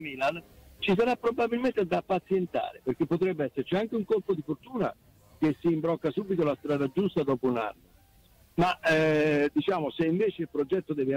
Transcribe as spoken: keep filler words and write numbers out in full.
Milan, ci sarà probabilmente da pazientare, perché potrebbe esserci anche un colpo di fortuna che si imbrocca subito la strada giusta dopo un anno. Ma eh, diciamo, se invece il progetto deve